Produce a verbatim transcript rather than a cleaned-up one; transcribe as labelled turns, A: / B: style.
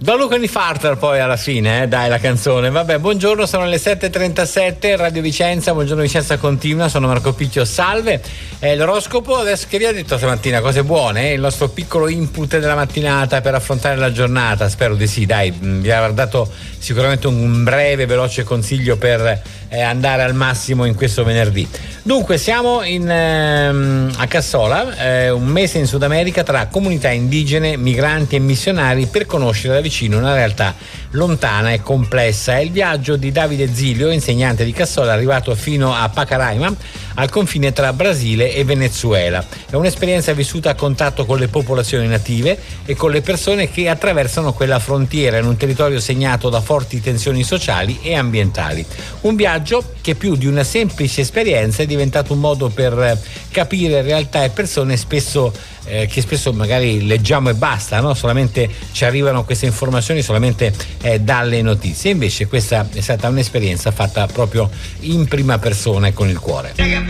A: Don Luca di Farter poi alla fine, eh? Dai, la canzone. Vabbè, buongiorno, sono le sette e trentasette, Radio Vicenza, buongiorno Vicenza continua, sono Marco Picchio, salve. Eh, l'oroscopo adesso che vi ha detto stamattina, cose buone, eh? Il nostro piccolo input della mattinata per affrontare la giornata, spero di sì, dai, vi avrà dato sicuramente un breve, veloce consiglio per eh, andare al massimo in questo venerdì. Dunque, siamo in, ehm, a Cassola, eh, un mese in Sud America tra comunità indigene, migranti e missionari per conoscere da vicino una realtà lontana e complessa. È il viaggio di Davide Zilio, insegnante di Cassola, arrivato fino a Pacaraima, al confine tra Brasile e Venezuela. È un'esperienza vissuta a contatto con le popolazioni native e con le persone che attraversano quella frontiera in un territorio segnato da forti tensioni sociali e ambientali. Un viaggio che più di una semplice esperienza è diventato un modo per capire realtà e persone spesso eh, che spesso magari leggiamo e basta, no? Solamente ci arrivano queste informazioni solamente eh, dalle notizie. Invece questa è stata un'esperienza fatta proprio in prima persona e con il cuore.